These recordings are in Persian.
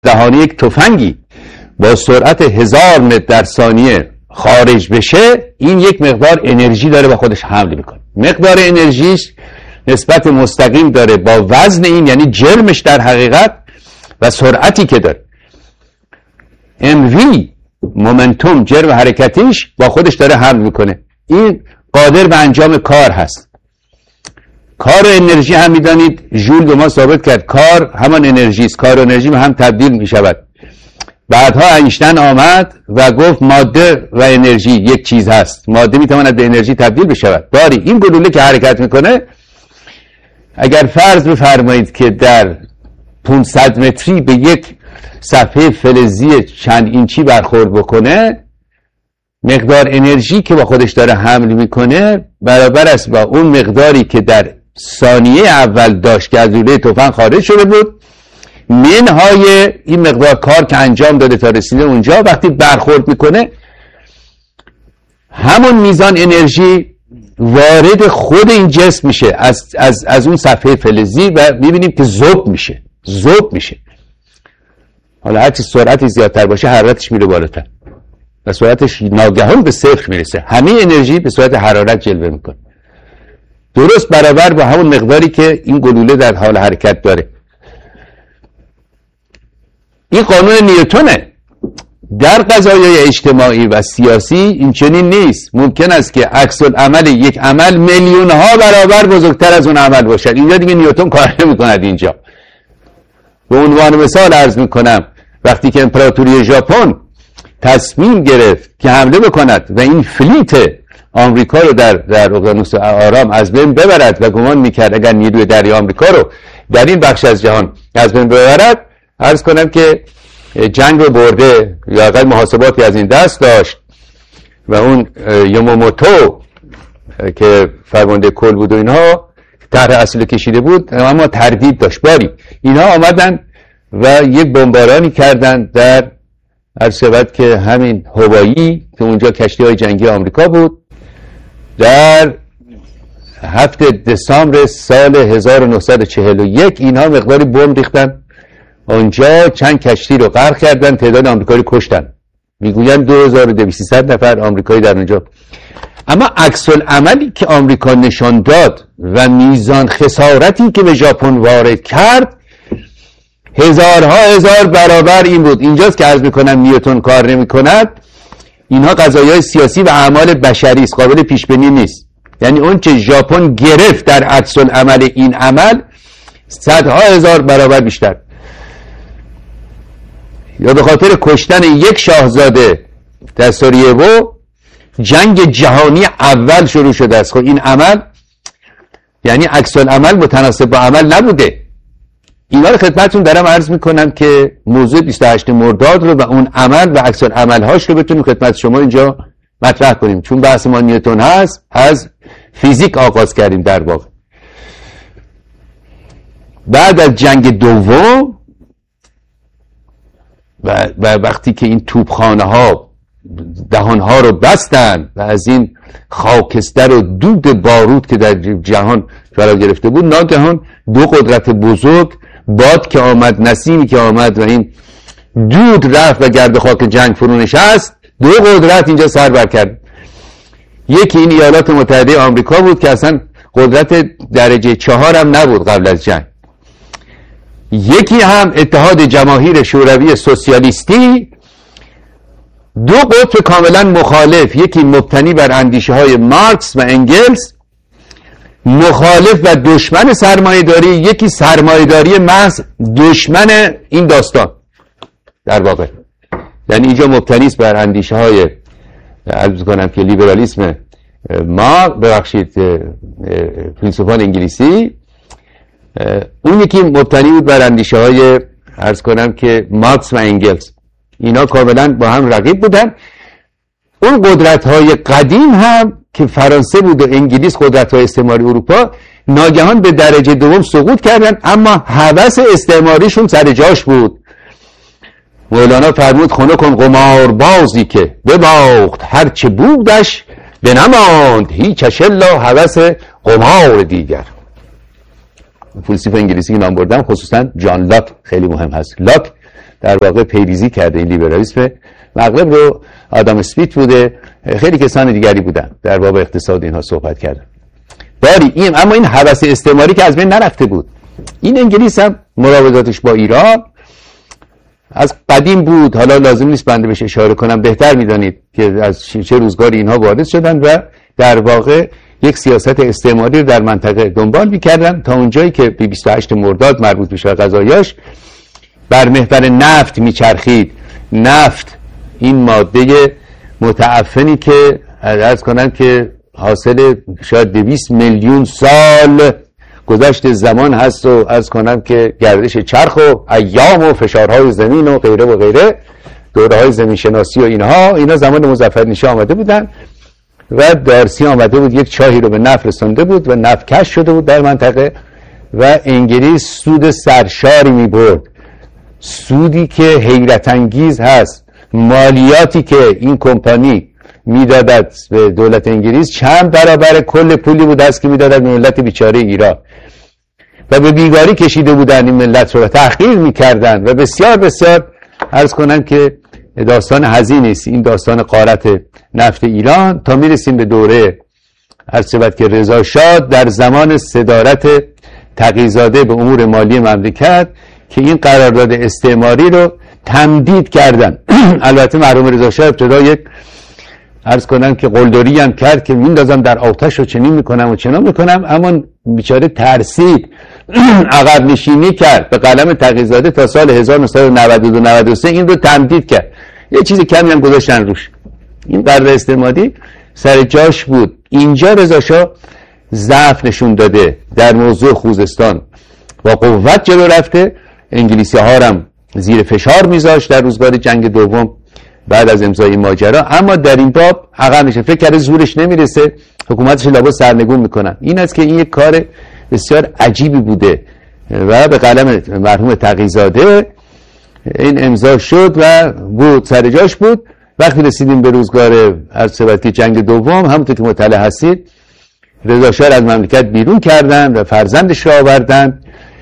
دهان یک تفنگی با سرعت 1000 متر در ثانیه خارج بشه، این یک مقدار انرژی داره با خودش حمل میکنه. مقدار انرژیش نسبت مستقیم داره با وزن این، یعنی جرمش در حقیقت و سرعتی که داره. MV مومنتوم، جرم حرکتیش با خودش داره حمل میکنه. این قادر به انجام کار هست. کار و انرژی هم میدانید ژول به ما ثابت کرد کار همان انرژی است، کار و انرژی هم تبدیل میشود. بعدها اینشتین آمد و گفت ماده و انرژی یک چیز هست، ماده میتواند به انرژی تبدیل بشود. باری این گلوله که حرکت میکنه، اگر فرض بفرمایید که در 500 متری به یک صفحه فلزی چند اینچی برخورد بکنه، مقدار انرژی که با خودش داره حمل میکنه برابر است با اون مقداری که در ثانیه اول داشت که از لوله تفنگ خارج شده بود، منهای این مقدار کار که انجام داده تا رسیده اونجا. وقتی برخورد میکنه همون میزان انرژی وارد خود این جسم میشه از اون صفحه فلزی و میبینیم که ذوب میشه. حالا هرچی سرعتی زیادتر باشه حرارتش میره بالاتر و سرعتش ناگهان به صفر میرسه. همه انرژی به صورت حرارت جلوه میکنه، درست برابر با همون مقداری که این گلوله در حال حرکت داره. این قانون نیوتونه. در قضایای اجتماعی و سیاسی این چنین نیست. ممکن است که عکس العمل یک عمل میلیون ها برابر بزرگتر از اون عمل باشد. اینجا دیگه نیوتن کار نمی‌کند. اینجا به عنوان مثال عرض میکنم، وقتی که امپراتوری ژاپن تصمیم گرفت که حمله بکند و این فلیت آمریکا رو در اقیانوس آرام از بین ببرد و گمان میکرد اگر نیروی دریایی آمریکا رو در این بخش از جهان از بین ببرد، عرض کنم که جنگ رو برده یا اقل محاسباتی از این دست داشت و اون یاماموتو که فرمانده کل بود و اینها طرح اصلی کشیده بود، اما تردید داشت. باری اینها آمدن و یک بمبارانی کردن در عرض شود که همین هوایی که اونجا کشتی های جنگی آمریکا بود. در 7 دسامبر سال 1941 اینها مقداری بمب ریختن اونجا، چند کشتی رو غرق کردن، تعداد آمریکایی کشتن. میگوین 2200 نفر آمریکایی در اونجا. اما عکس العملی که آمریکا نشان داد و میزان خسارتی که به ژاپن وارد کرد هزارها هزار برابر این بود. اینجاست که عرض میکنم نیوتن کار نمیکند. اینها قضایای سیاسی و اعمال بشری است، قابل پیش بینی نیست. یعنی اون چه ژاپن گرفت در عکس العمل این عمل صدها هزار برابر بیشتر. یا به خاطر کشتن یک شاهزاده در ساراجوو جنگ جهانی اول شروع شده است. خب این عمل یعنی عکس العمل متناسب با عمل نبوده. اینا رو خدمتتون دارم عرض میکنم که موضوع 28 مرداد رو و اون عمل و عکس العمل‌هاش رو بتونیم خدمت شما اینجا مطرح کنیم، چون بحث ما نیوتن هست. از فیزیک آغاز کردیم در واقع. بعد از جنگ دوم و وقتی که این توپخانه ها دهانها رو بستن و از این خاکستر و دود بارود که در جهان فرا گرفته بود، ناگهان دو قدرت بزرگ، باد که آمد، نسیمی که آمد و این دود رفت و گرد خاک جنگ فرو نشست، دو قدرت اینجا سر بر کرد. یکی این ایالات متحده آمریکا بود که اصلا قدرت درجه 4 هم نبود قبل از جنگ. یکی هم اتحاد جماهیر شوروی سوسیالیستی، دو قطب کاملا مخالف، یکی مبتنی بر اندیشه های مارکس و انگلس، مخالف و دشمن سرمایه‌داری، یکی سرمایه‌داری محض، دشمن این داستان در واقع. یعنی اینجا مبتنی است بر اندیشه های عرض کنم که لیبرالیسم فیلسوفان انگلیسی، اون یکی مبتنی بود بر اندیشه های عرض کنم که مارکس و انگلس. اینا کاملا با هم رقیب بودن. اون قدرت های قدیم هم که فرانسه بود و انگلیس، قدرت های استعماری اروپا، ناگهان به درجه دوم سقوط کردن، اما هوس استعماریشون سر جاش بود. مولانا فرمود خونه کن قمار بازی که بباخت هرچه بودش بنماند هیچش الا هوس قمار دیگر. فیلسوف انگلیسی که نام بردم خصوصا جان لاک خیلی مهم هست. لاک در واقع پیریزی کرده این لیبرالیسم مغرب رو آدام اسمیت بوده، خیلی کسان دیگری بودن در باب اقتصاد اینها صحبت کردن. اما این هوس استعماری که از بین نرفته بود. این انگلیس هم مراوداتش با ایران از قدیم بود، حالا لازم نیست بنده بهش اشاره کنم، بهتر میدانید که از چه روزگاری اینها وارد شدن و در واقع یک سیاست استعماری رو در منطقه دنبال میکردن تا اونجایی که 28 مرداد مربوط به شاه قضایاش بر محور نفت میچرخید. نفت این ماده متعفنی که عرض کنن که حاصل شاید 200 میلیون سال گذشت زمان هست و عرض کنم که گردش چرخ و ایام و فشارهای زمین و غیره و غیره، دوره‌های زمین شناسی و اینا زمان مظفرنشاه آمده بودن و دارسی آمده بود یک چاهی رو به نفت رسانده بود و نفت کشف شده بود در منطقه و انگلیس سود سرشاری می برد، سودی که حیرت انگیز هست. مالیاتی که این کمپانی میدادد به دولت انگلیس چند برابر کل پولی بود است که میدادد ملت بیچاره ایران و به بیگاری کشیده بودن این ملت رو و تحقیر میکردن و بسیار بسیار عرض کنم که داستان حزینی است این داستان غارت نفت ایران تا میرسیم به دوره عرض شود که رضا شاه در زمان صدارت تقی‌زاده به امور مالی مملکت که این قرارداد استعماری رو تمدید کردن. البته مرحوم رضا شاه ابتدا یک عرض کنم که قلدری هم کرد که میندازم در آتش و چنین میکنم و چنان میکنم، اما بیچاره ترسید عقب نشینی کرد به قلم تقی‌زاده تا سال 1992-93 این رو تمدید کرد، یه چیز کمی هم گذاشتن روش. این قرارداد استعماری سر جاش بود. اینجا رضا شاه ضعف نشون داده در موضوع خوزستان، با قوت جلو رفته، انگلیسی ها هم زیر فشار میذاشت در روزگار جنگ دوم بعد از امضای ماجرا، اما در این باب عقب نشد، فکر کرده زورش نمیرسه، حکومتش لابد سرنگون میکنن. این است که این یک کار بسیار عجیبی بوده و به قلم مرحوم تقی‌زاده این امضا شد و بود سر جاش بود. وقتی رسیدیم به روزگار عرض جنگ دوم، همونطور که مطلع هستید، رضا شاه از مملکت بیرون کردن و فرزندش را آوردن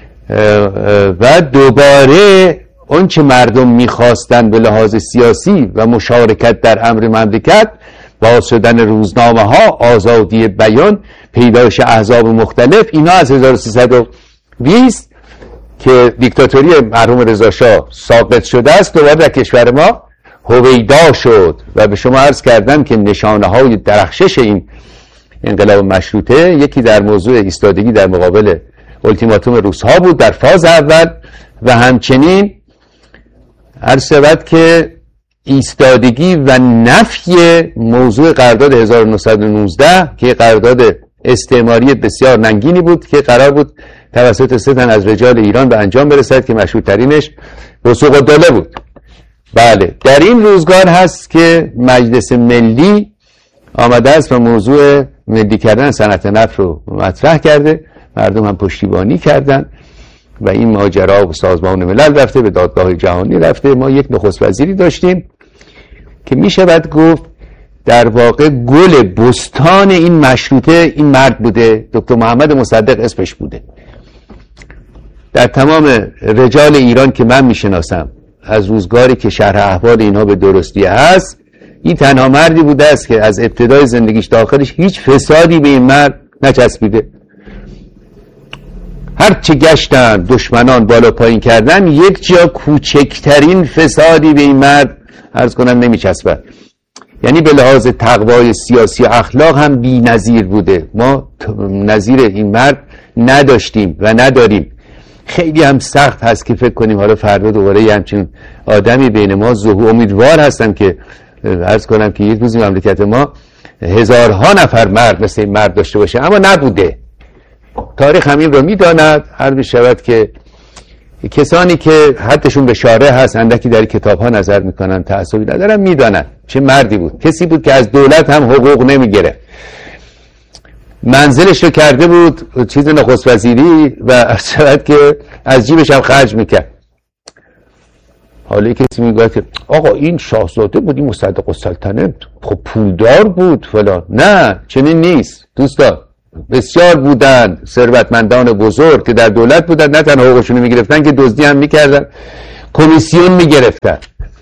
و دوباره اون چه مردم میخواستن به لحاظ سیاسی و مشارکت در امر مملکت، باز شدن روزنامه ها، آزادی بیان، پیدایش احزاب مختلف، اینا از 1320 که دیکتاتوری مرحوم رضا شاه ساقط شده است دوباره در کشور ما هویدا شد و به شما عرض کردم که نشانه های درخشش این انقلاب مشروطه یکی در موضوع ایستادگی در مقابل التیماتوم روس ها بود در فاز اول و همچنین عرض شود که ایستادگی و نفی موضوع قرارداد 1919 که قرارداد استعماری بسیار ننگینی بود که قرار بود توسط 3 تن از رجال ایران به انجام برسد که مشهور ترینش وثوق الدوله بود. بله، در این روزگار هست که مجلس ملی آمده است و موضوع ملی کردن صنعت نفت رو مطرح کرده، مردم هم پشتیبانی کردن و این ماجرا به سازمان ملل رفته، به دادگاه جهانی رفته. ما یک نخست وزیری داشتیم که می شود گفت در واقع گل بستان این مشروطه این مرد بوده، دکتر محمد مصدق اسمش بوده. در تمام رجال ایران که من می شناسم از روزگاری که شرح احوال اینها به درستی هست، این تنها مردی بوده است که از ابتدای زندگیش تا آخرش هیچ فسادی به این مرد نچسبیده. هر چه گشتن دشمنان بالا پایین کردن، یک جا کوچکترین فسادی به این مرد عرض کنم نمیچسبد. یعنی به لحاظ تقوای سیاسی و اخلاق هم بی نظیر بوده. ما نظیر این مرد نداشتیم و نداریم. خیلی هم سخت هست که فکر کنیم حالا فردا دوباره یه همچین آدمی بین ما ظهور. امیدوار هستم که عرض کنم که یک روزی مملکت ما هزارها نفر مرد مثل این مرد داشته باشه، اما نبوده. تاریخ همین رو میداند. هر میشود که کسانی که حدشون به شارع هست، اندکی در کتاب ها نظر میکنن، تعصبی ندارن، میدانن چه مردی بود. کسی بود که از دولت هم حقوق نمیگرفت، منزلش رو کرده بود چیز نخست وزیری و شاید که از جیبش هم خرج میکرد. حالا کسی میگه که آقا این شاهزاده بود، این مصدق السلطنه خب پولدار بود فلان. نه، چنین نیست دوستان. بسیار بودن ثروتمندان بزرگ که در دولت بودن، نه تنها حقوقشون رو میگرفتن که دزدی هم میکردن. کمیسیون میگرفتن.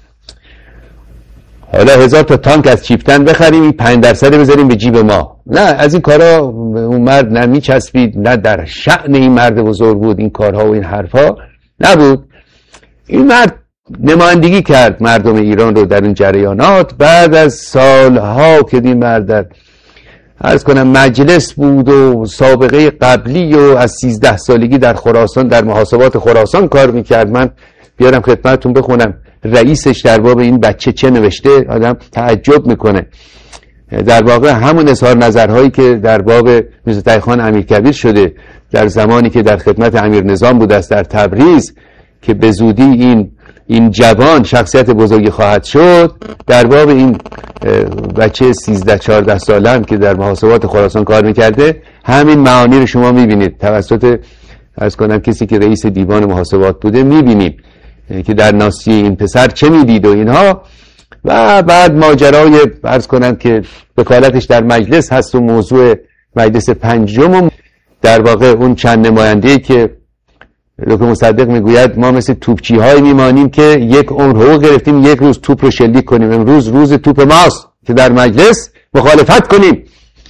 حالا 1000 تا تانک از چیفتن بخریم، این 5% بذاریم به جیب ما. نه، از این کارا اون مرد نه میچسبید، نه در شأن این مرد بزرگ بود این کارها و این حرفا نبود. این مرد نمایندگی کرد مردم ایران رو در این جریانات. بعد از سالها که این مرد در عرض کنم مجلس بود و سابقه قبلی و از 13 سالگی در خراسان در محاسبات خراسان کار میکرد، من بیارم خدمتتون بخونم رئیسش در باب این بچه چه نوشته، آدم تعجب میکنه. در واقع همون اظهار نظرهایی که در باب میرزا تقی‌خان امیرکبیر شده در زمانی که در خدمت امیر نظام بود است در تبریز، که به زودی این جوان شخصیت بزرگی خواهد شد، در باب این بچه 13-14 ساله هم که در محاسبات خراسان کار میکرده، همین معانی رو شما میبینید توسط عرض کنم کسی که رئیس دیوان محاسبات بوده، میبینیم که در ناصیه این پسر چه میدید و اینها. و بعد ماجرای عرض کنم که وکالتش در مجلس هست و موضوع مجلس پنجم، در واقع اون چند نماینده‌ای که دکتر مصدق میگوید ما مثل توپچی های میمانیم که یک عمر حقوق گرفتیم یک روز توپ رو شلیک کنیم. امروز روز توپ ماست که در مجلس مخالفت کنیم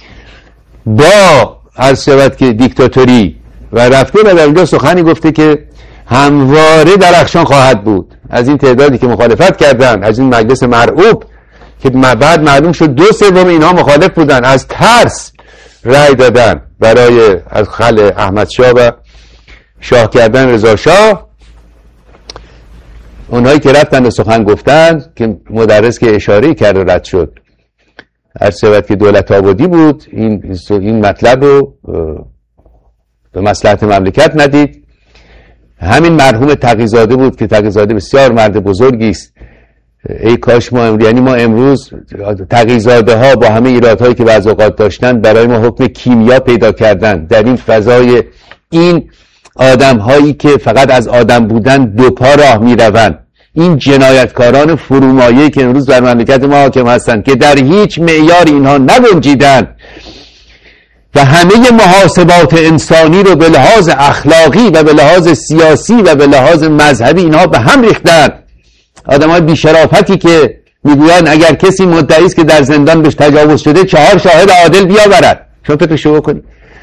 با عرض شود که دیکتاتوری. و رفته و در اونجا سخنی گفته که همواره درخشان خواهد بود. از این تعدادی که مخالفت کردن، از این مجلس مرعوب که بعد معلوم شد 2/3 اینها مخالف بودن، از ترس رأی دادن برای از خلع احمد شاه و شاه کردن رضا شاه. اونهایی که رفتن و سخن گفتن که مدرس که اشاره کرد رد شد، عرض شود که دولت آبادی بود، این مطلب رو به مصلحت مملکت ندید. همین مرحوم تقی‌زاده بود که تقی‌زاده بسیار مرد بزرگی است. ای کاش ما یعنی ما امروز تقی‌زاده ها با همه ایرادهایی که بعض اوقات داشتن برای ما حکم کیمیا پیدا کردن در این فضای این آدم هایی که فقط از آدم بودن دو پا راه می روند، این جنایتکاران فرومایه‌ای که امروز در مملکت ما حاکم هستند که در هیچ معیار اینها نگنجیدن و همه محاسبات انسانی رو به لحاظ اخلاقی و به لحاظ سیاسی و به لحاظ مذهبی اینها به هم ریختن. آدمای بی‌شرافتی که میگویند اگر کسی مدعی است که در زندان بهش تجاوز شده 4 شاهد عادل بیاورد. شما فکرشو بکنید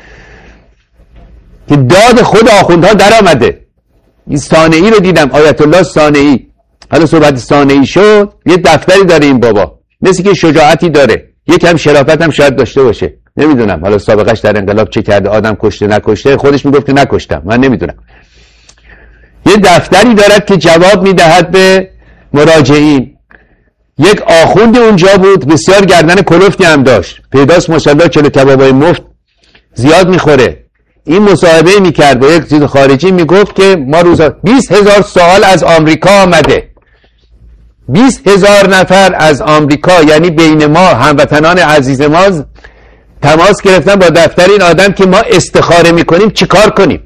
که داد خود آخوندها در آمده. این صانعی رو دیدم، آیت الله صانعی، حالا صحبت صانعی شد، یه دفتری داره این بابا، مثل که شجاعتی داره، یکم شرافت هم شاید داشته باشه، نمیدونم حالا سابقش در انقلاب چه کرده، آدم کشته نکشته، خودش میگفت که نکشتم، من نمیدونم. یه دفتری دارد که جواب میدهد به مراجعین. یک آخوند اونجا بود بسیار گردن کلفتی هم داشت، پیداست ماشاءالله چلو کبابای مفت زیاد میخوره. این مصاحبه میکرد با یک چیز خارجی، میگفت که ما روزا 20,000 سوال از آمریکا آمده، 20,000 نفر از آمریکا، یعنی بین ما هموطنان عزیز ما تماس گرفتن با دفتر این آدم که ما استخاره میکنیم چی کار کنیم.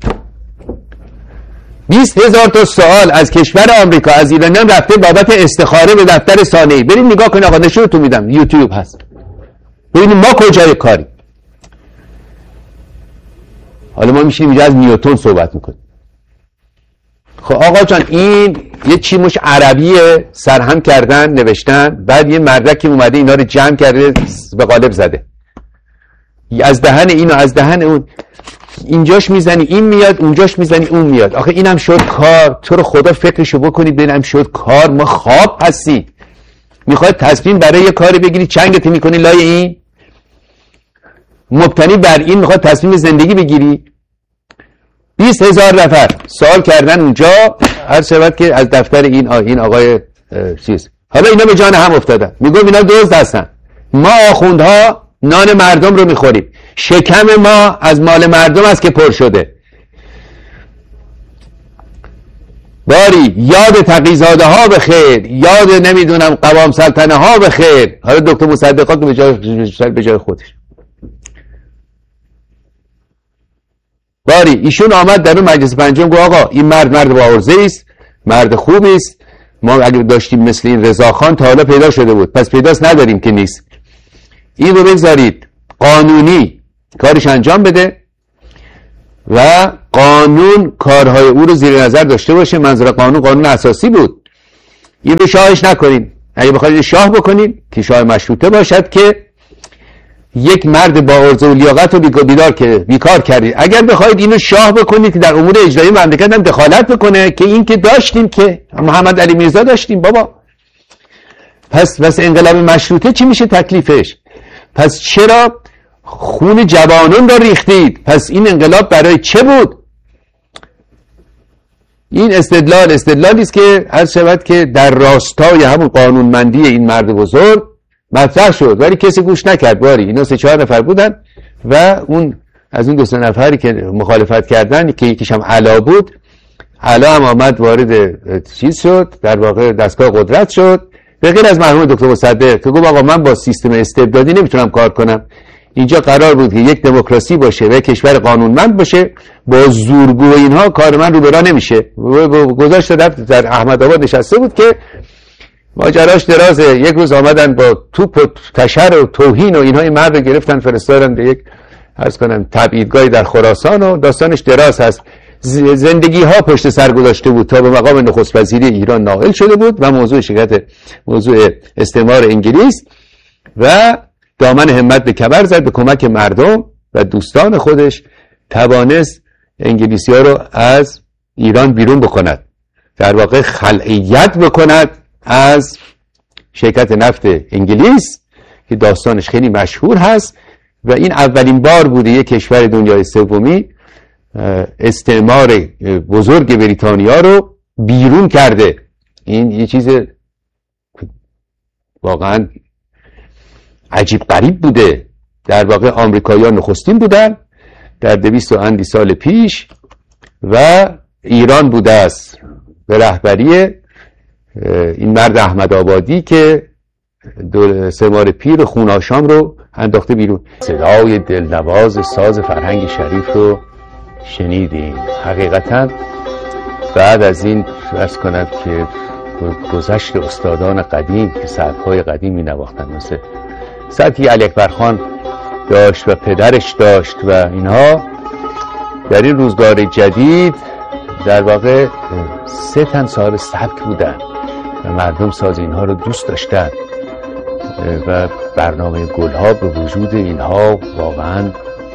20,000 تا سوال از کشور آمریکا از ایرانیان رفته بابت استخاره به دفتر صانعی. برید نگاه کنید آقا، نشونتون میدم، یوتیوب هست، ببینید ما کجای کاری. حالا ما میشیم اینجا از نیوتن صحبت میکنیم. خب آقا جان این یه چیمش عربیه سرهم کردن نوشتن، بعد یه مدرکی اومده اینا رو جمع کرده به قالب زده، از دهن اینو از دهن اون، اینجاش میزنی این میاد، اونجاش میزنی اون میاد. آخه اینم شد کار؟ تو رو خدا فکرشو بکنید ببینم شد کار؟ ما خواب هستید؟ میخواد تصمیم برای یه کاری بگیری چنگت میکنی لای این؟ مبتنی بر این میخواد تصمیم زندگی بگیری؟ 20,000 نفر سوال کردن اونجا، هر شود که از دفتر این آقای چیز. حالا اینا به جان هم افتادن، میگم اینا دزد هستن، ما آخوندها نان مردم رو میخوریم، شکم ما از مال مردم است که پر شده. باری یاد تقی‌زاده ها به خیر، یاد نمیدونم قوام سلطنه ها به خیر. حالا دکتر مصدق به جای خودش، باری ایشون آمد در اون مجلس پنجم گفت آقا این مرد با عرضه است، مرد خوبی است، ما اگر داشتیم مثل این رضاخان تا حالا پیدا شده بود، پس پیداست نداریم که نیست، این رو بگذارید قانونی کارش انجام بده. و قانون کارهای او رو زیر نظر داشته باشه. منظور قانون اساسی بود. این رو شاهش نکنین. اگه بخواید شاه بکنین که شاه مشروطه باشد که یک مرد با عرض و لیاقت رو بیکار کردید. اگر بخواید اینو شاه بکنید که در امور اجرایی مملکت هم دخالت بکنه، که این که داشتیم، که محمد علی میرزا داشتیم بابا. پس انقلاب مشروطه چی میشه تکلیفش؟ پس چرا خون جوانان را ریختید؟ پس این انقلاب برای چه بود؟ این استدلالی است که عرض شود که در راستای همون قانونمندی این مرد بزرگ مطرح شد، ولی کسی گوش نکرد. باری اینا 3-4 نفر بودن و از اون 2-3 نفری که مخالفت کردن، که یکیش هم علا بود، علا هم آمد وارد چیز شد، در واقع دستگاه قدرت شد، به غیر از مرحوم دکتر مصدق که گفت آقا من با سیستم استبدادی نمیتونم کار کنم، اینجا قرار بود که یک دموکراسی باشه و کشور قانونمند باشه، با زورگو و اینها کار من رو برا نمیشه. گذاشت رفت در احمدآباد نشسته بود که ماجراش درازه. یک روز آمدن با توپ و تشر و توهین و اینها این مرد رو گرفتن فرستادن به یک عرض کنم تبعیدگاهی در خراسان و داستانش دراز هست. زندگی ها پشت سر گذاشته بود تا به مقام نخست وزیری ایران نائل شده بود و موضوع استعمار انگلیس و دامن همت به کمر زد به کمک مردم و دوستان خودش، توانست انگلیسی ها رو از ایران بیرون بکند، در واقع خلعیت بکند از شرکت نفت انگلیس که داستانش خیلی مشهور هست. و این اولین بار بوده یک کشور دنیای سومی استعمار بزرگ بریتانیا رو بیرون کرده. این یه چیز واقعا عجیب غریب بوده. در واقع آمریکایی‌ها نخستین بودن در 200 و اندی سال پیش و ایران بوده است به رهبری این مرد احمدآبادی که سمار پیر خوناشام رو انداخته بیرون. صدای دلنواز ساز فرهنگ شریف رو شنیدیم. حقیقتا بعد از این عرض کنم که گذشت استادان قدیم که سبک‌های قدیم می نواختن، مثل سبکی علی اکبر خان داشت و پدرش داشت و اینها، در این روزگار جدید در واقع 3 تن صاحب سبک بودن و مردم ساز اینها رو دوست داشتن و برنامه گلها به وجود اینها واقعا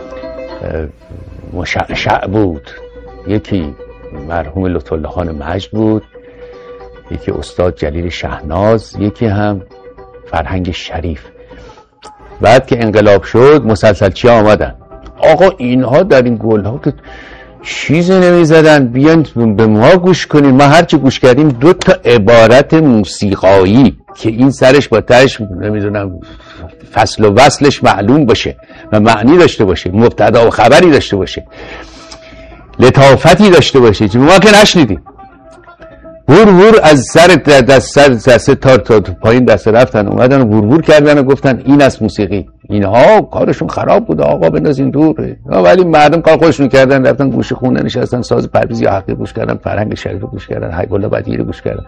مشعشع بود. یکی مرحوم لطف‌الله خان مجد بود، یکی استاد جلیل شهناز، یکی هم فرهنگ شریف. بعد که انقلاب شد مسلسلچی ها آمدن. آقا اینها در این گلها که چیزی نمیزدن، بیان به ما گوش کنیم. ما هرچی گوش کردیم 2 تا عبارت موسیقایی که این سرش با تهش نمیدونم فصل و وصلش معلوم باشه و معنی داشته باشه، مبتدا و خبری داشته باشه، لطافتی داشته باشه، ما که نشنیدیم. ور از سر دست تا پایین دست رفتن، اومدن و ور کردن و گفتن این است موسیقی. اینها کارشون خراب بود، آقا بندازین دور. ولی مردم کار خودشون کردن، رفتن گوشه خونه نشستن، ساز پرویزی حقی گوش کردن، فرهنگ شریف رو گوش کردن، حیب الله بدیعی رو گوش کردن،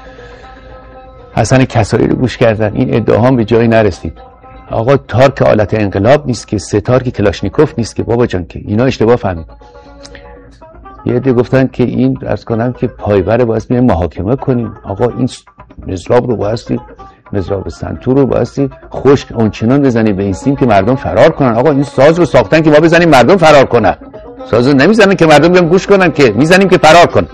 حسن کسایی رو گوش کردن. این ادعا به جایی نرسید. آقا تار که آلت انقلاب نیست که، ستار که کلاشنیکوف نیست که بابا جان، که اینا اشتباه فهمید. یه عده گفتن که این عرض کنم که پایبر باید میایم محاکمه کنیم. آقا این مضراب رو بایستی، مضراب سنتور رو بایستی خشک اونچنان بزنیم به این سیم که مردم فرار کنن. آقا این ساز رو ساختن که ما بزنیم مردم فرار کنن، ساز رو نمیزنن که مردم بیان گوش کنن، که میزنیم که فرار کنن.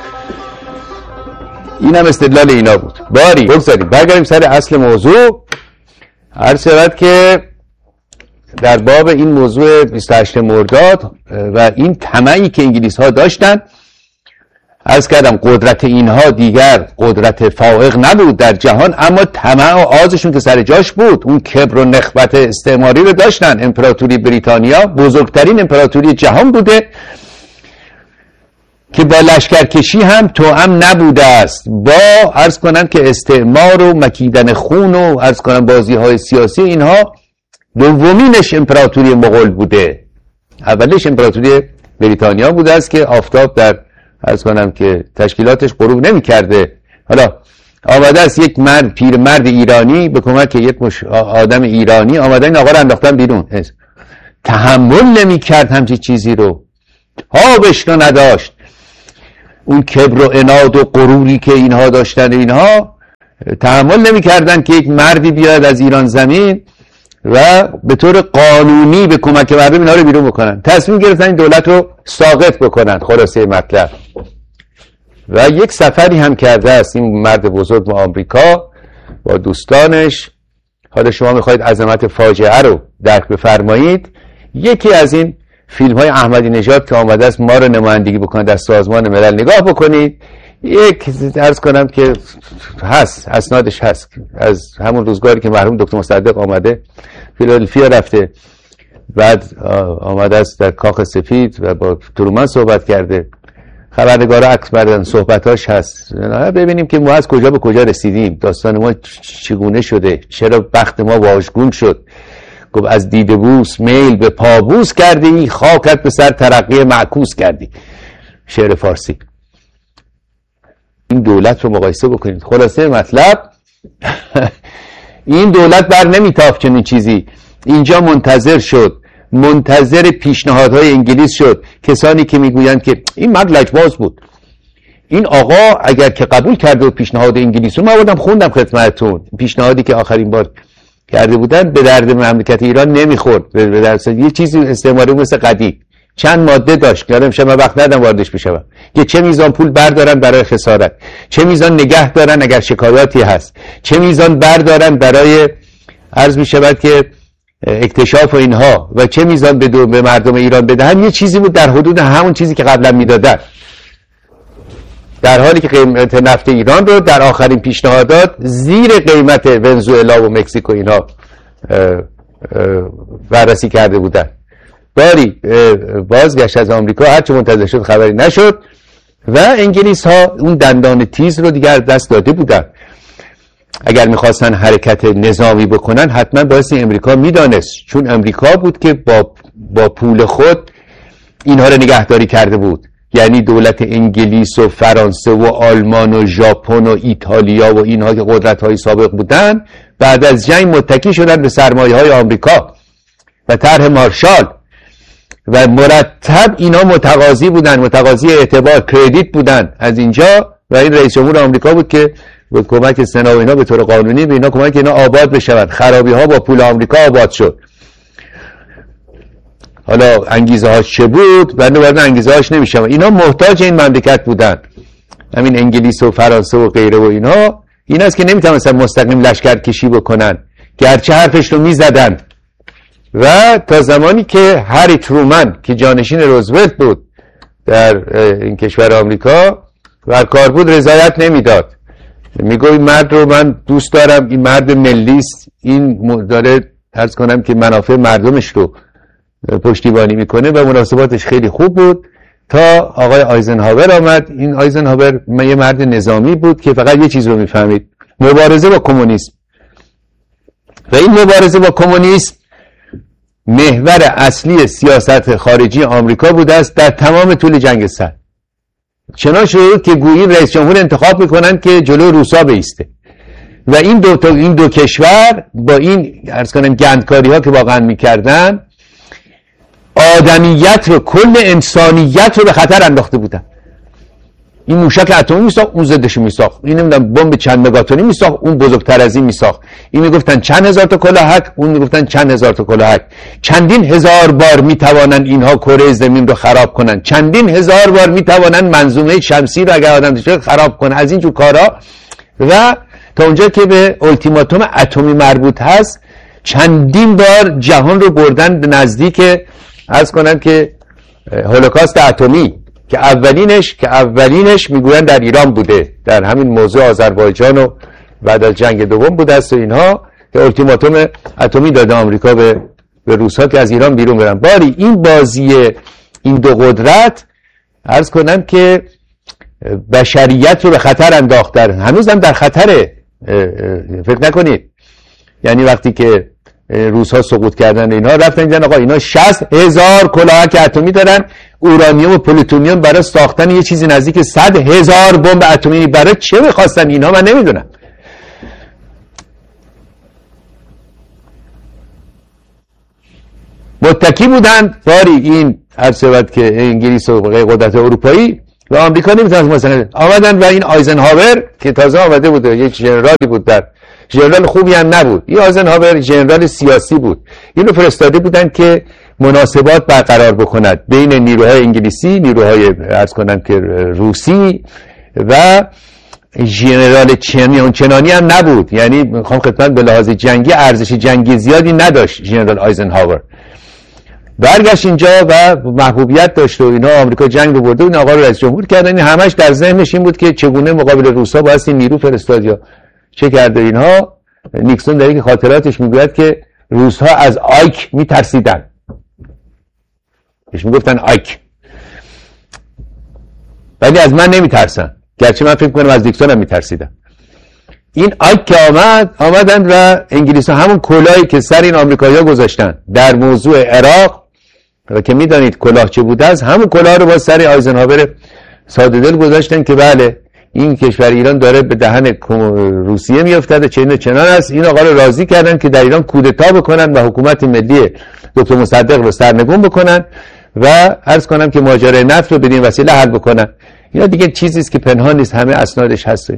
این هم استدلال اینا بود. باری بگذاریم برگردیم سر اصل موضوع. عرض شود که در باب این موضوع 28 مرداد و این طمعی که انگلیس ها داشتن، عرض کردم قدرت اینها دیگر قدرت فائق نبود در جهان، اما طمع و آزشون که سر جاش بود. اون کبر و نخوت استعماری رو داشتن. امپراتوری بریتانیا بزرگترین امپراتوری جهان بوده که با لشکرکشی هم توأم نبوده است با عرض کنم که استعمار و مکیدن خون و عرض کنم بازی های سیاسی اینها. دومینش امپراتوری مغول بوده، اولش امپراتوری بریتانیا بوده است که آفتاب در عرض کنم که تشکیلاتش غروب نمی کرده. حالا آمده است یک مرد، پیرمرد ایرانی به کمک یک آدم ایرانی آمده این آقا رو انداختن بیرون. تحمل نمی کرد همچی چیزی رو تابش رو نداشت. اون کبر و عناد و غروری که اینها داشتن، اینها تحمل نمی کردن که یک مردی بیاد از ایران زمین و به طور قانونی به کمک مردم اینها رو بیرون بکنن. تصمیم گرفتن این دولت رو ساقط بکنن. خلاصه مطلب. و یک سفری هم کرده است این مرد بزرگ به آمریکا با دوستانش. حالا شما میخواید عظمت فاجعه رو درک بفرمایید، یکی از این فیلم های احمدی نژاد که آمده است ما رو نمایندگی بکنه در سازمان ملل نگاه بکنید. یک عرض کنم که هست، اسنادش هست، از همون روزگاری که مرحوم دکتر مصدق آمده فیلادلفیا رفته، بعد آمده است در کاخ سفید و با ترومن صحبت کرده، خبرنگارا عکس بردن، صحبتاش هست. ببینیم که ما از کجا به کجا رسیدیم، داستان ما چگونه شده، چرا بخت ما واژگون شد. گفت از دیده بوس میل به پابوس کردی، خاکت به سر ترقی معکوس کردی. شعر فارسی. این دولت رو مقایسه بکنید. خلاصه مطلب این دولت بر نمیتافت چنین چیزی. اینجا منتظر شد، منتظر پیشنهادهای انگلیس شد. کسانی که میگویند که این مرد لجباز بود، این آقا اگر که قبول کرده و پیشنهاد انگلیس رو من بودم خوندم خدمتتون، پیشنهادی که آخرین بار کرده بودن به درد مملکت ایران نمیخورد، به درد یه چیزی استعماری مثل قدیم چند ماده داشت. یادم شما وقت ندارم واردش بشم که چه میزان پول بردارن برای خسارت، چه میزان نگه دارن اگر شکایاتی هست، چه میزان بردارن برای عرض میشود که اکتشاف و اینها، و چه میزان به مردم ایران بدهن. یه چیزی بود در حدود همون چیزی که قبلا میدادن، در حالی که قیمت نفت ایران رو در آخرین پیشنهادات زیر قیمت ونزوئلا و مکزیک و اینها بررسی کرده بودن. باری بازگشت از آمریکا هرچه منتظر شد خبری نشد و انگلیس ها اون دندان تیز رو دیگر دست داده بودن. اگر میخواستن حرکت نظامی بکنن حتما باید امریکا میدانست، چون امریکا بود که با پول خود اینها رو نگهداری کرده بود. یعنی دولت انگلیس و فرانسه و آلمان و ژاپن و ایتالیا و اینها که قدرت های سابق بودن بعد از جنگ متکی شدن به سرمایه های آمریکا و طرح مارشال و مرتب اینا متقاضی بودن، متقاضی اعتبار کردیت بودن از اینجا. و این رئیس جمهور آمریکا بود که با کمک سنا و اینا به طور قانونی به اینا کمک اینا آباد بشوند. خرابی ها با پول آمریکا آباد شد. حالا انگیزه هاش چه بود؟ بنده وارد انگیزه هاش نمیشم. اینا محتاج این مملکت بودن، همین انگلیس و فرانسه و غیره و اینها. این است که نمیتونستن مستقیم لشکر کشی بکنن، گرچه حرفش رو میزدن. و تا زمانی که هری ترومن که جانشین روزولت بود در این کشور آمریکا بر کار بود رضایت نمیداد. میگه این مرد رو من دوست دارم، این مرد ملیست، این داره عرض کنم که منافع مردمش رو پشتیبانی میکنه و مناسباتش خیلی خوب بود. تا آقای آیزنهاور آمد. این آیزنهاور یه مرد نظامی بود که فقط یه چیز رو میفهمید، مبارزه با کمونیسم. و این مبارزه با کمونیسم محور اصلی سیاست خارجی آمریکا بوده است در تمام طول جنگ سرد. چنان شد که گویی رئیس جمهور انتخاب میکنن که جلو روسا بیسته و این دو کشور با این عرض کنم گندکاری ها که واقعا میکردن آدمیت رو، کل انسانیت رو به خطر انداخته بودن. این موشک اتمی میساخت، اون ضدش میساخت، این نمیدونم بمب چند مگاتونی میساخت، اون بزرگتر از این میساخت. این میگفتن چند هزار تا کلاهک، اون میگفتن چند هزار تا کلاهک. چندین هزار بار میتوانن اینها کره زمین رو خراب کنن، چندین هزار بار میتوانن منظومه شمسی رو اگر آدم داشته خراب کنن، از این جور کارا. و تا اونجا که به التیماتوم اتمی مربوط هست چندین بار جهان رو بردن به نزدیک عرض کنن که هولوکاست اتمی که اولینش میگوین در ایران بوده، در همین موضوع آذربایجان و بعد از جنگ دوم بوده است و اینها، که التیماتوم اتمی داده آمریکا به روس‌ها که از ایران بیرون برن. باری این بازی این دو قدرت عرض کنم که بشریت رو به خطر انداختن، هنوز هم در خطره. فکر نکنید یعنی وقتی که روس‌ها سقوط کردن اینها رفتن دیدن آقا اینا 60,000 کلاهک اتمی دارن، اورانیوم و پلوتونیوم برای ساختن یه چیزی نزدیک 100,000 بمب اتمی. برای چه می‌خواستن اینها من نمیدونم. متکی بودن باری این عرض شود که انگلیس و قدرت اروپایی و آمریکا نمیتونن مثلا آمدن و این آیزنهاور که تازه آمده بود، یک ژنرالی بود، در ژنرال خوبی هم نبود، این آیزنهاور ژنرال سیاسی بود، اینو فرستاده بودن که مناسبات برقرار بکند بین نیروهای انگلیسی، نیروهای عرض کنم که روسی و ژنرال چنانی هم نبود، یعنی میخوام خدمت به لحاظ جنگی ارزش جنگی زیادی نداشت ژنرال آیزنهاور. برگشت اینجا و محبوبیت داشت و اینا، آمریکا جنگ رو برده و این آقا رو رئیس جمهور کردن. این همش در ذهنش این بود که چگونه مقابل روسا باید این نیرو فرستاد یا چه کرده اینها. نیکسون در یک خاطراتش میگوید که روس‌ها از آیک میترسیدن، بهش میگفتن آیک، ولی از من نمیترسن، گرچه من فکر کنم از نیکسون هم میترسیدن. این آیک که آمدن و انگلیس ها همون کلاهی که سر این آمریکایی‌ها گذاشتن در موضوع عراق و که میدانید کلاه چه بوده است، همون کلاه رو با سر آیزنهاور ساده دل گذاشتن که بله این کشور ایران داره به دهن روسیه میافتد، چنان است. این آقا رو راضی کردن که در ایران کودتا بکنن و حکومت ملی دکتر مصدق رو سرنگون بکنن و عرض کنم که ماجرای نفت رو بدین وسیله حل بکنن. اینا دیگه چیزی است که پنهان نیست، همه اسنادش هست.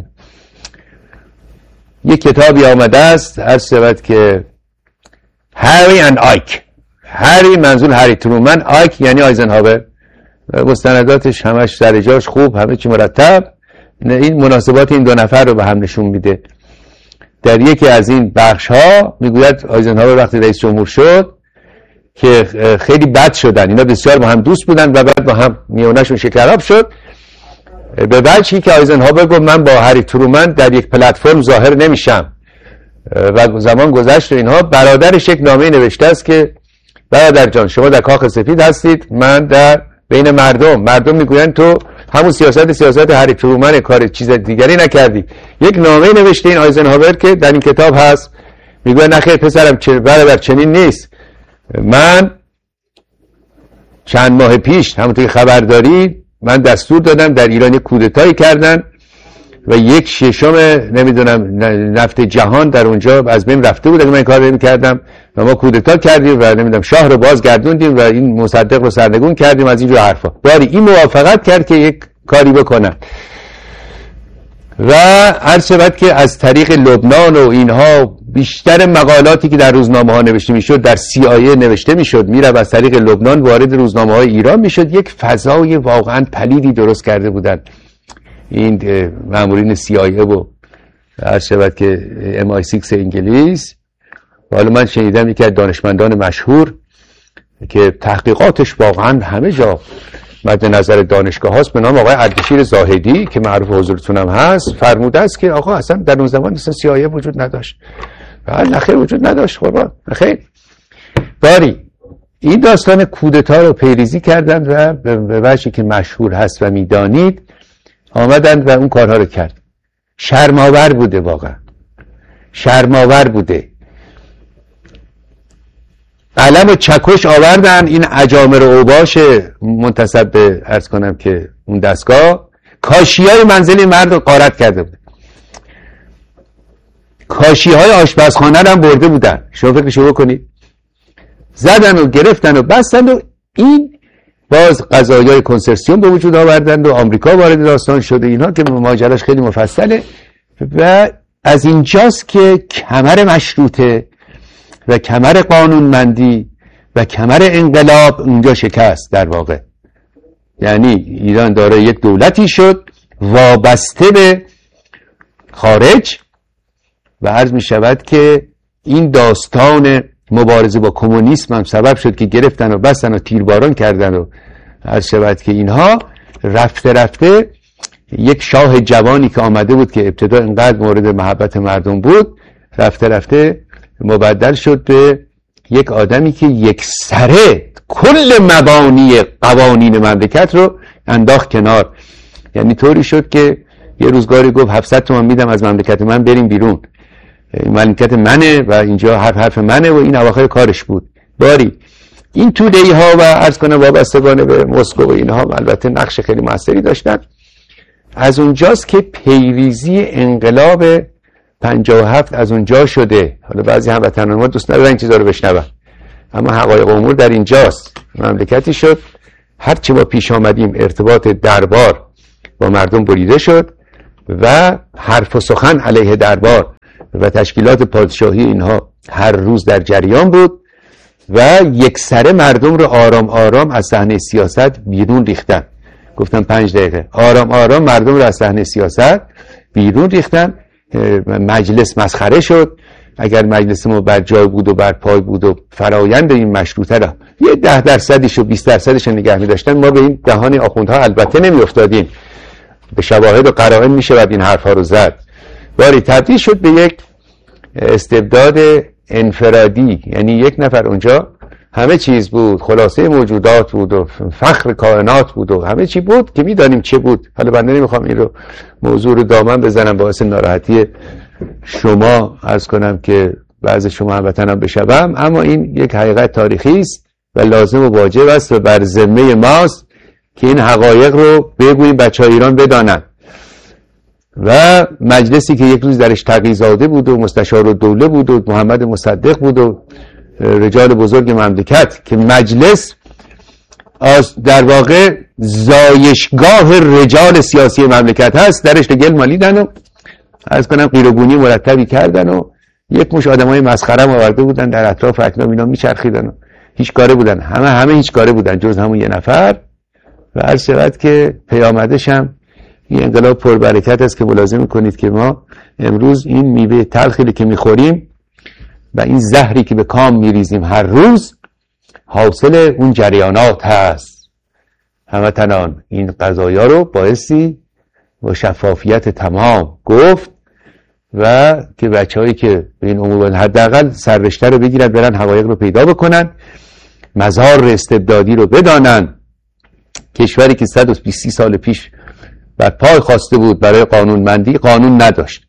یک کتابی آمده است عرض شود که هری اند آیک، هری منظور هری ترومن، آیک یعنی آیزنهاور. مستنداتش همش سر جاش خوب، همه چی مرتب. این مناسبات این دو نفر رو به هم نشون میده. در یکی از این بخش ها میگوید آیزنهاور وقتی رئیس جمهور شد که خیلی بد شدن، اینا بسیار با هم دوست بودن و بعد با هم میونشون شکراب شد، به وجهی که آیزنهاور گفت من با هری ترومن در یک پلتفرم ظاهر نمیشم و زمان گذشت و اینها. برادرش یک نامه نوشته است که برادر جان شما در کاخ سفید هستید، من در بین مردم میگویند تو همون سیاست هری ترومن، کار چیز دیگری نکردی. یک نامه نوشته این آیزنهاور که در این کتاب هست، میگه نخیر پسرم برادر چنین نیست، من چند ماه پیش همونطور که خبر دارید من دستور دادم در ایران یک کودتایی کردن و 1/6 نمیدونم نفت جهان در اونجا از بین رفته بود اگه من این کار نمی‌کردم و ما کودتا کردیم و نمیدونم شاه رو بازگردوندیم و این مصدق رو سرنگون کردیم، از اینجور حرفا. ولی این موافقت کرد که یک کاری بکنن و عرض شود که از طریق لبنان و اینها بیشتر مقالاتی که در روزنامه ها نوشته میشد در CIA نوشته میشد، میره از طریق لبنان وارد روزنامه های ایران میشد. یک فضای واقعا پلیدی درست کرده بودن این مامورین CIA و عرض شود که MI6 انگلیس. حالا من شنیدم یکی از دانشمندان مشهور که تحقیقاتش واقعا همه جا مد نظر دانشگاه هاست به نام آقای اردشیر زاهدی که معروف حضورتون هم هست، فرموده است که آقا اصلا در اون زمان اصلا CIA وجود نداشت. نخیر وجود نداشت، قربان نخیر. باری این داستان کودتا رو پیریزی کردند و به وجهی که مشهور هست و میدانید آمدند و اون کارها رو کرد. شرم‌آور بوده، واقعا شرم‌آور بوده. علم و چکش آوردن این اجامر و اوباش منتسب به عرض کنم که اون دستگاه، کاشی‌های منزل مرد رو غارت کرده بود، کاشی‌های آشپزخانه رو هم برده بودن. شما فکرشو بکنید، زدن و گرفتن و بستن و این باز قضایای کنسرسیون به وجود آوردن و آمریکا وارد داستان شده. اینها که ماجراش خیلی مفصله و از اینجاست که کمر مشروطه و کمر قانونمندی و کمر انقلاب اونجا شکست در واقع. یعنی ایران داره یک دولتی شد وابسته به خارج و عرض می شود که این داستان مبارزه با کمونیسم هم سبب شد که گرفتن و بستن و تیرباران کردن و عرض شود که اینها رفته رفته یک شاه جوانی که آمده بود که ابتدا اینقدر مورد محبت مردم بود، رفته رفته مبدل شد به یک آدمی که یک سره کل مبانی قوانین مملکت رو انداخت کنار. یعنی طوری شد که یه روزگاری گفت 700 تومان میدم از مملکت من بریم بیرون، مملکت منه و اینجا حرف منه و این اواخر کارش بود. باری این توده‌ای ها و عرض کنم وابستگان به مسکو و اینها البته نقش خیلی موثری داشتن. از اونجاست که پیریزی انقلاب 57 از اونجا شده. حالا بعضی هموطنان ما دوست ندارن این چیزا رو بشنون، اما حقایق امور در اینجاست. مملکتی شد هرچی ما پیش آمدیم ارتباط دربار با مردم بریده شد و حرف و سخن علیه دربار و تشکیلات پادشاهی اینها هر روز در جریان بود و یکسره مردم رو آرام آرام از صحنه سیاست بیرون ریختن. گفتم 5 دقیقه آرام آرام مردم رو از صحنه سیاست بیرون ریختن. مجلس مسخره شد. اگر مجلس ما بر جای بود و بر پای بود و فرایند این مشروطه را یه 10% و 20% نگه می داشتن، ما به این دهان آخوندها البته نمی افتادیم. به شواهد و قرائن می شود این حرفا رو زد. باری تبدیل شد به یک استبداد انفرادی، یعنی یک نفر اونجا همه چیز بود، خلاصه موجودات بود و فخر کائنات بود و همه چی بود که میدانیم چه بود. حالا بنده نمیخوام این رو موضوع رو دامن بزنم باعث ناراحتی شما عرض کنم که بعض شما هموطنان بشوم، اما این یک حقیقت تاریخی است و لازم و واجب است و بر ذمه ماست که این حقایق رو بگوییم بچه‌های ایران بدانند. و مجلسی که یک روز درش تقی‌زاده بود و مستشار الدوله بود و محمد مصدق بود و رجال بزرگ مملکت، که مجلس در واقع زایشگاه رجال سیاسی مملکت هست، درش گل مالیدن و از کنم قیروگونی مرتبی کردن و یک مش آدمای مسخره آورده بودن در اطراف اکنام اینا میچرخیدن و هیچ کاره بودن، همه هیچ کاره بودن جز همون یه نفر. و عرض شود که پیامدش هم این انقلاب پربرکت است که ملاحظه میکنید که ما امروز این میوه تلخی که میخوریم و این زهری که به کام میریزیم هر روز حاصل اون جریانات هست. هموطنان این قضایا رو بایستی با شفافیت تمام گفت و که بچه‌هایی که به این امور حداقل سررشته رو بگیرن، برن حقایق رو پیدا بکنن، مزار استبدادی رو بدانن. کشوری که 120 سال پیش بر پای خواسته بود برای قانونمندی، قانون نداشت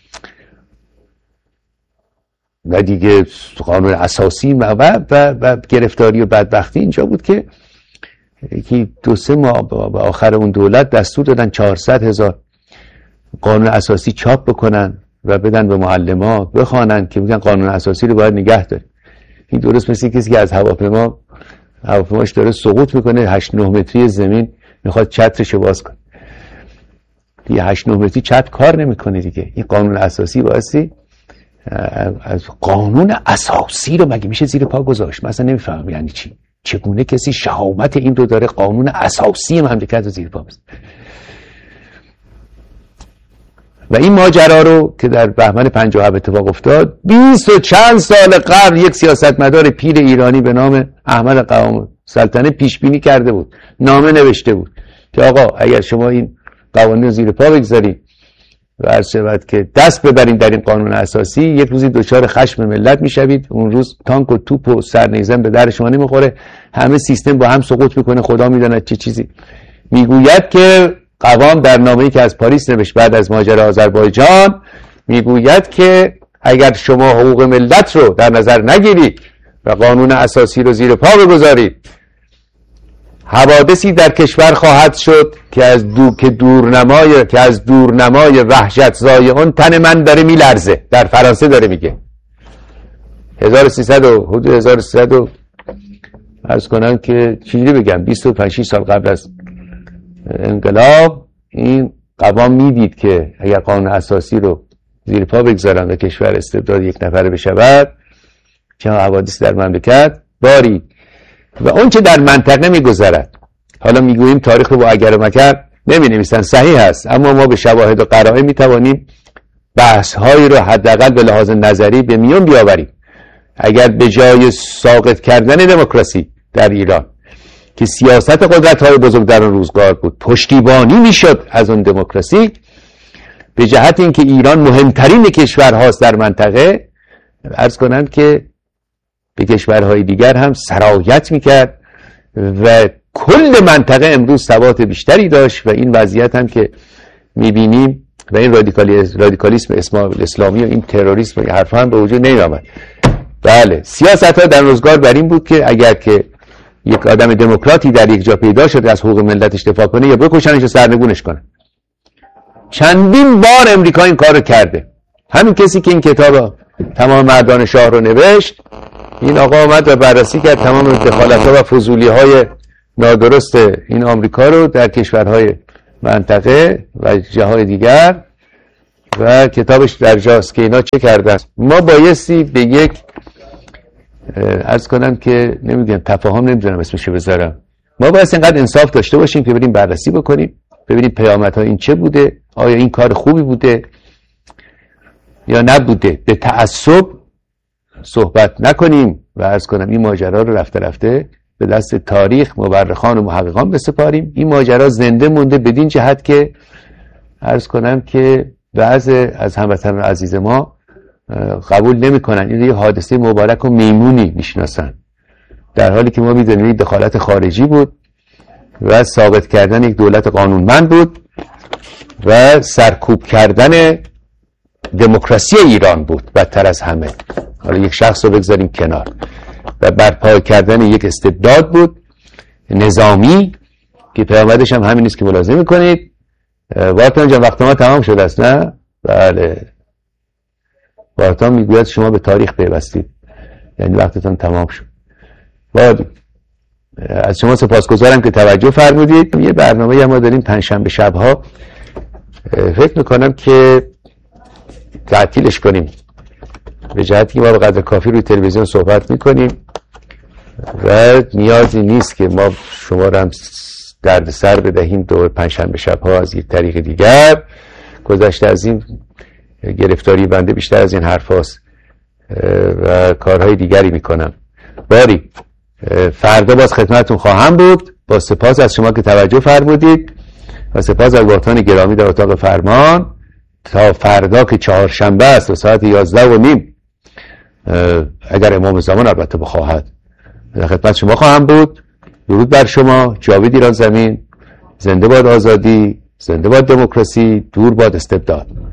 و دیگه قانون اساسی و گرفتاری و بدبختی اینجا بود که 2-3 ماه به آخر اون دولت دستور دادن 400,000 قانون اساسی چاپ بکنن و بدن به معلم‌ها بخوانن که میگن قانون اساسی رو باید نگه داریم. این درست مثل کسی که از هواپیماش داره سقوط میکنه 8-9 متری زمین میخواد چترشو باز کنه. دیگه 8-9 متری چتر کار نمیکنه دیگه. این قانون اساسی واسه از قانون اساسی رو مگه میشه زیر پا گذاشت؟ مثلا نمیفهمم یعنی چی؟ چگونه کسی شهامت این رو داره قانون اساسی مملکت رو زیر پا بزنه؟ و این ماجرا رو که در بهمن 57 اتفاق افتاد، 20 و چند سال قبل یک سیاستمدار پیر ایرانی به نام احمد قوام سلطنه پیش بینی کرده بود، نامه نوشته بود که آقا اگر شما این قوانین رو زیر پا بگذارید و عرض شود که دست ببرید در این قانون اساسی، یک روزی دچار خشم ملت میشوید. اون روز تانک و توپ و سرنیزن به در شما نمیخوره، همه سیستم با هم سقوط میکنه، خدا میداند چه چیزی. میگوید که قوام در نامه‌ای که از پاریس نوشت بعد از ماجرا آذربایجان، میگوید که اگر شما حقوق ملت رو در نظر نگیرید و قانون اساسی رو زیر پا بگذارید، حوادثی در کشور خواهد شد که از دورنمای وحشت زایعان تن من داره میلرزه. در فرانسه داره میگه 1300 عرض کنم که چیزی بگم 25 سال قبل از انقلاب این قوام میدید که اگر قانون اساسی رو زیر پا بگذارن و کشور استبداد یک نفره بشود، چه حوادث در مملکت باری و اون چه در منطقه میگذرد. حالا میگوییم تاریخ رو با اگر و مکر نمی نویسن، صحیح هست، اما ما به شواهد و قرائن میتوانیم بحث هایی رو حداقل به لحاظ نظری به میون بیاوریم. اگر به جای ساقط کردن دموکراسی در ایران که سیاست قدرت‌های بزرگ در اون روزگار بود پشتیبانی میشد از اون دموکراسی، به جهت اینکه ایران مهمترین کشورهاست در منطقه، عرض کنند که به کشورهای دیگر هم سرایت میکرد و کل منطقه امروز ثبات بیشتری داشت. و این وضعیت هم که میبینیم و این رادیکالیسم اسلامی و این تروریسم و حرف هم به وجود نمی‌آمد. بله، سیاست ها در روزگار بر این بود که اگر که یک آدم دموکراتی در یک جا پیدا شد از حقوق ملتش دفاع کنه، یا بکشنش و سرنگونش کنه. چندین بار امریکا این کار رو کرده. همین کسی که این کتاب تمام مردان شاه رو نوشت، این آقا آمد و بررسی کرد تمام دخالت‌ها و فضولی‌های نادرست این آمریکا رو در کشورهای منطقه و جاهای دیگر و کتابش در جاست که اینا چه کردن. ما بایستی به یک عرض کنم که نمیگم تفاهم، نمیدونم اسمشو بذارم، ما باید اینقدر انصاف داشته باشیم که بریم بررسی بکنیم، ببینیم پیامدها این چه بوده، آیا این کار خوبی بوده یا نبوده. به تعصب صحبت نکنیم و عرض کنم این ماجرا رو رفته رفته به دست تاریخ، مورخان و محققان بسپاریم. این ماجرا زنده مونده بدین جهت که عرض کنم که بعضی از هموطنان عزیز ما قبول نمی‌کنن این یه حادثه مبارک و میمونی میشناسن، در حالی که ما می‌دونیم این دخالت خارجی بود و ثابت کردن یک دولت قانونمند بود و سرکوب کردن دموکراسی ایران بود بدتر از همه. حالا یک شخص رو بگذاریم کنار، و برپا کردن یک استبداد بود نظامی که پیامدش هم همین نیست که ملاحظه می‌کنید. وارتان جان وقت ما تمام شده است نه؟ بله. وارتان میگوید شما به تاریخ پیوستید، یعنی وقتتان تمام شد. باید از شما سپاسگزارم که توجه فرمودید. یه برنامه ما داریم پنجشنبه شب‌ها، فکر میکنم که تعطیلش کنیم به جهتی که ما به قدر کافی روی تلویزیون صحبت میکنیم و نیازی نیست که ما شما رو هم درد سر بدهیم دور پنجشنبه شب‌ها از یک طریق دیگر. گذشته از این گرفتاری بنده بیشتر از این حرف هاست و کارهای دیگری میکنم. باری فردا باز خدمتتون خواهم بود. با سپاس از شما که توجه فرمودید و سپاس از وارتان گرامی در اتاق فرمان. تا فردا که چهارشنبه است و ساعت 11:30 اگر امام زمان البته بخواهد در خدمت شما خواهم بود. درود بر شما. جاوید ایران زمین. زنده باد آزادی، زنده باد دموکراسی، دور باد استبداد.